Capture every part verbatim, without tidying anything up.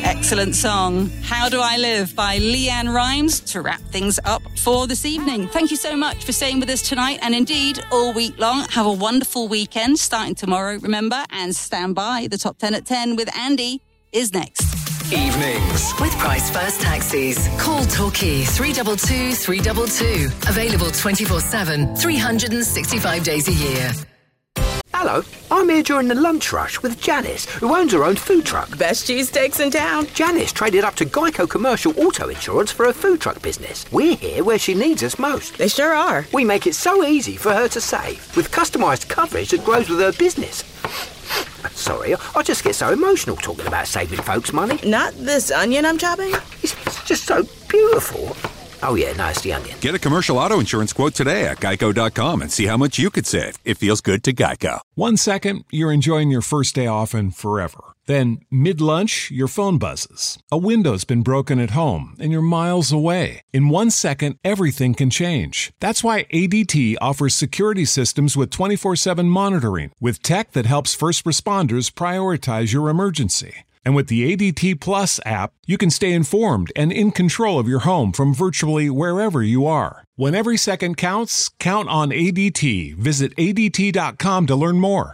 Excellent song. How Do I Live by Leanne Rimes to wrap things up for this evening. Thank you so much for staying with us tonight and indeed all week long. Have a wonderful weekend starting tomorrow, remember, and stand by. The Top ten at ten with Andy is next. Evenings with Price First Taxis. Call Torquay three two two, three two two. Available twenty-four seven, three hundred sixty-five days a year. Hello, I'm here during the lunch rush with Janice, who owns her own food truck. Best cheesesteaks in town. Janice traded up to Geico Commercial Auto Insurance for her food truck business. We're here where she needs us most. They sure are. We make it so easy for her to save, with customised coverage that grows with her business. Sorry, I just get so emotional talking about saving folks money. Not this onion I'm chopping? It's, it's just so beautiful. Oh, yeah, no, it's the onion. Get a commercial auto insurance quote today at geico dot com and see how much you could save. It feels good to Geico. One second, you're enjoying your first day off and forever. Then, mid-lunch, your phone buzzes. A window's been broken at home and you're miles away. In one second, everything can change. That's why A D T offers security systems with twenty-four seven monitoring, with tech that helps first responders prioritize your emergency. And with the A D T Plus app, you can stay informed and in control of your home from virtually wherever you are. When every second counts, count on A D T. Visit A D T dot com to learn more.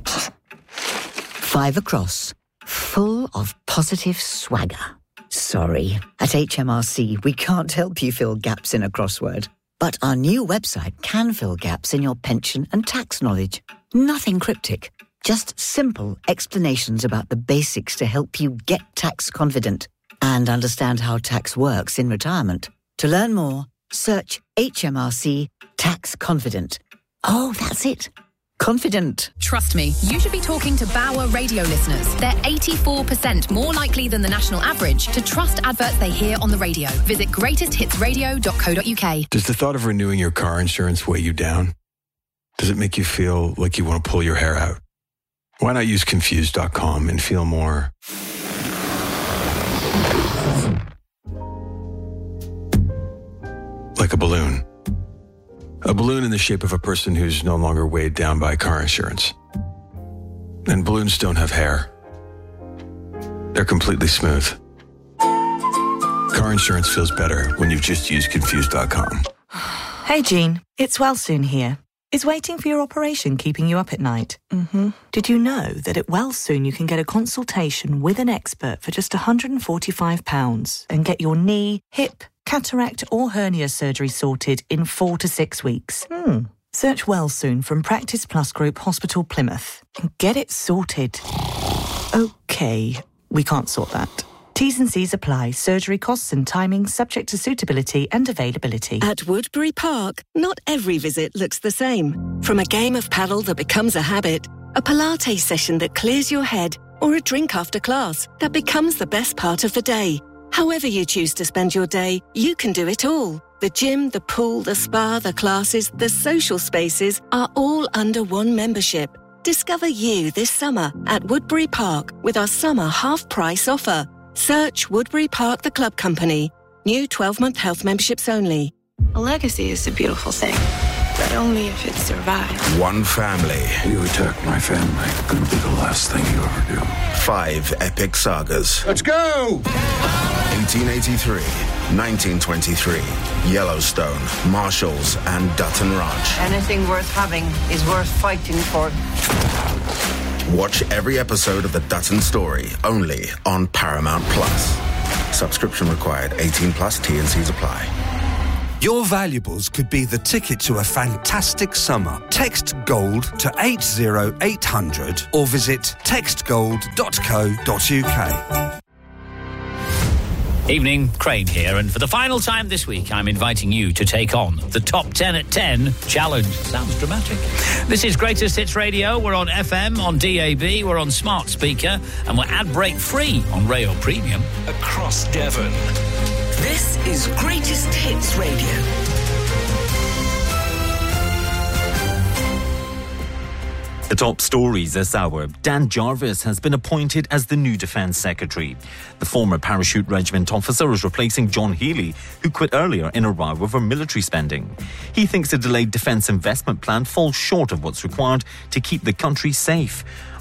Five across, full of positive swagger. Sorry, at H M R C, we can't help you fill gaps in a crossword. But our new website can fill gaps in your pension and tax knowledge. Nothing cryptic. Just simple explanations about the basics to help you get tax confident and understand how tax works in retirement. To learn more, search H M R C Tax Confident. Oh, that's it. Confident. Trust me, you should be talking to Bauer radio listeners. They're eighty-four percent more likely than the national average to trust adverts they hear on the radio. Visit greatest hits radio dot co dot uk. Does the thought of renewing your car insurance weigh you down? Does it make you feel like you want to pull your hair out? Why not use confused dot com and feel more like a balloon? A balloon in the shape of a person who's no longer weighed down by car insurance. And balloons don't have hair. They're completely smooth. Car insurance feels better when you've just used confused dot com. Hey, Jean. It's Wellsoon here. Is waiting for your operation keeping you up at night? Mm-hmm. Did you know that at Wellsoon you can get a consultation with an expert for just one hundred forty-five pounds and get your knee, hip, cataract or hernia surgery sorted in four to six weeks? Hmm. Search Wellsoon from Practice Plus Group Hospital Plymouth and get it sorted. Okay, we can't sort that. T's and C's apply. Surgery costs and timing subject to suitability and availability. At Woodbury Park, not every visit looks the same. From a game of paddle that becomes a habit, a Pilates session that clears your head, or a drink after class that becomes the best part of the day. However you choose to spend your day, you can do it all. The gym, the pool, the spa, the classes, the social spaces are all under one membership. Discover you this summer at Woodbury Park with our summer half-price offer. Search Woodbury Park the Club Company. New twelve-month health memberships only. A legacy is a beautiful thing, but only if it survives. One family. You attack my family. Gonna be the last thing you ever do. Five epic sagas. Let's go! eighteen eighty-three, nineteen twenty-three, Yellowstone, Marshalls, and Dutton Ranch. Anything worth having is worth fighting for. Watch every episode of The Dutton Story, only on Paramount Plus. Subscription required, eighteen plus, T and C's apply. Your valuables could be the ticket to a fantastic summer. Text GOLD to eight zero eight hundred or visit text gold dot co dot uk. Evening, Craig here, and for the final time this week, I'm inviting you to take on the Top ten at ten Challenge. Sounds dramatic. This is Greatest Hits Radio. We're on F M, on D A B, we're on Smart Speaker, and we're ad-break free on Rail Premium. Across Devon. This is Greatest Hits Radio. The top stories this hour. Dan Jarvis has been appointed as the new Defence Secretary. The former parachute regiment officer is replacing John Healy, who quit earlier in a row over military spending. He thinks a delayed defence investment plan falls short of what's required to keep the country safe.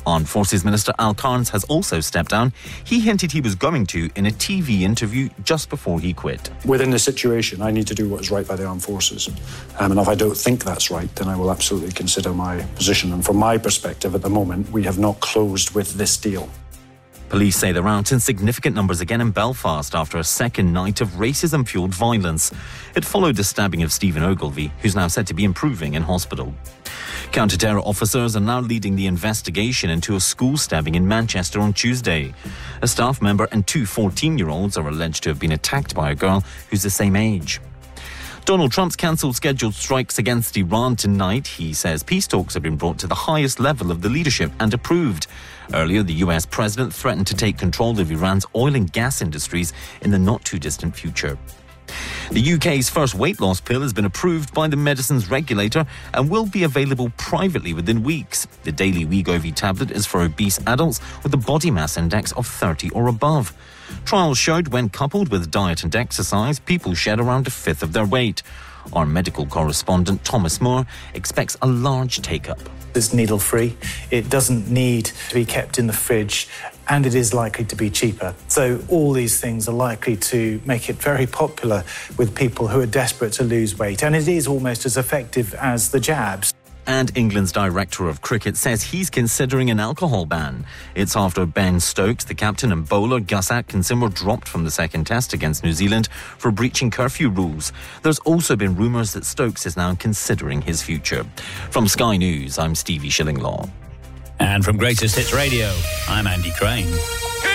Armed Forces Minister Al Carnes has also stepped down. He hinted he was going to in a T V interview just before he quit. Within this situation, I need to do what is right by the armed forces. Um, and if I don't think that's right, then I will absolutely consider my position. And from my perspective, at the moment, we have not closed with this deal. Police say they're out in significant numbers again in Belfast after a second night of racism-fuelled violence. It followed the stabbing of Stephen Ogilvie, who's now said to be improving in hospital. Counter-terror officers are now leading the investigation into a school stabbing in Manchester on Tuesday. A staff member and two fourteen-year-olds are alleged to have been attacked by a girl who's the same age. Donald Trump's cancelled scheduled strikes against Iran tonight. He says peace talks have been brought to the highest level of the leadership and approved. Earlier, the U S president threatened to take control of Iran's oil and gas industries in the not-too-distant future. The U K's first weight loss pill has been approved by the medicines regulator and will be available privately within weeks. The daily Wegovy tablet is for obese adults with a body mass index of thirty or above. Trials showed when coupled with diet and exercise, people shed around a fifth of their weight. Our medical correspondent Thomas Moore expects a large take-up. It's needle-free, it doesn't need to be kept in the fridge, and it is likely to be cheaper. So all these things are likely to make it very popular with people who are desperate to lose weight, and it is almost as effective as the jabs. And England's director of cricket says he's considering an alcohol ban. It's after Ben Stokes, the captain, and bowler Gus Atkinson were dropped from the second test against New Zealand for breaching curfew rules. There's also been rumours that Stokes is now considering his future. From Sky News, I'm Stevie Shillinglaw. And from Greatest Hits Radio, I'm Andy Crane.